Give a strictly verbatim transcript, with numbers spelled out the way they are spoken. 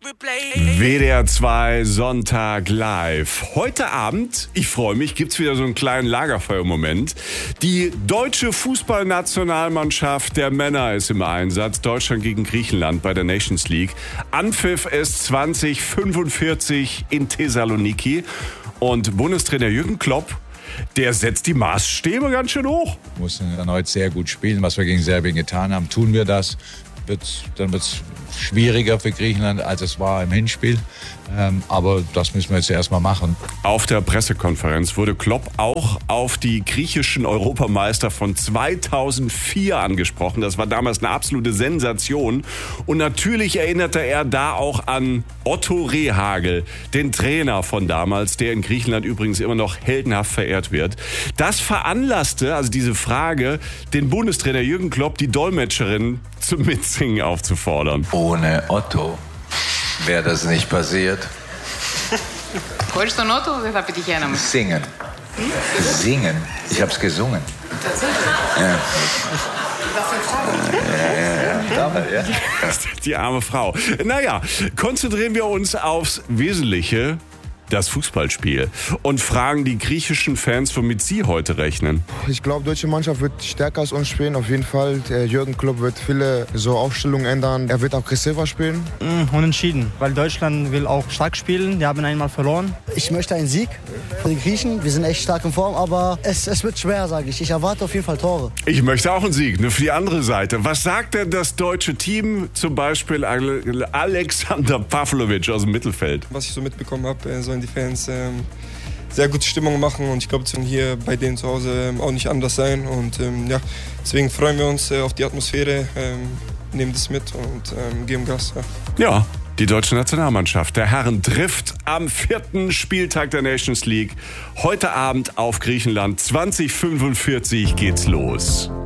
W D R zwei Sonntag live. Heute Abend, ich freue mich, gibt's wieder so einen kleinen Lagerfeuermoment. Die deutsche Fußballnationalmannschaft der Männer ist im Einsatz. Deutschland gegen Griechenland bei der Nations League. Anpfiff ist zwanzig fünfundvierzig in Thessaloniki. Und Bundestrainer Jürgen Klopp, der setzt die Maßstäbe ganz schön hoch. Wir müssen erneut sehr gut spielen, was wir gegen Serbien getan haben. Tun wir das, wird's, dann wird es schwieriger für Griechenland, als es war im Hinspiel. Ähm, aber das müssen wir jetzt erstmal machen. Auf der Pressekonferenz wurde Klopp auch auf die griechischen Europameister von zweitausendvier angesprochen. Das war damals eine absolute Sensation. Und natürlich erinnerte er da auch an Otto Rehhagel, den Trainer von damals, der in Griechenland übrigens immer noch heldenhaft verehrt wird. Das veranlasste, also diese Frage, den Bundestrainer Jürgen Klopp, die Dolmetscherin zum Mitsingen aufzufordern. Ohne Otto wäre das nicht passiert. Χωρίς τον Otto δεν θα πετυχαίναμε. Singen. Singen. Ich hab's gesungen. Ja. Ja, ja, ja. Ja. Die arme Frau. Naja, konzentrieren wir uns aufs Wesentliche, das Fußballspiel, und fragen die griechischen Fans, womit sie heute rechnen. Ich glaube, die deutsche Mannschaft wird stärker als uns spielen, auf jeden Fall. Der Jürgen Klopp wird viele so Aufstellungen ändern. Er wird aggressiver spielen. Mm, unentschieden, weil Deutschland will auch stark spielen. Die haben einmal verloren. Ich möchte einen Sieg für die Griechen. Wir sind echt stark in Form, aber es, es wird schwer, sage ich. Ich erwarte auf jeden Fall Tore. Ich möchte auch einen Sieg, nur für die andere Seite. Was sagt denn das deutsche Team, zum Beispiel Alexander Pavlovic aus dem Mittelfeld? Was ich so mitbekommen habe, sollen die Fans ähm, sehr gute Stimmung machen, und ich glaube, es wird hier bei denen zu Hause ähm, auch nicht anders sein, und ähm, ja, deswegen freuen wir uns äh, auf die Atmosphäre, ähm, nehmen das mit und ähm, geben Gas. Ja. ja, die deutsche Nationalmannschaft der Herren trifft am vierten Spieltag der Nations League heute Abend auf Griechenland. zwanzig fünfundvierzig geht's los.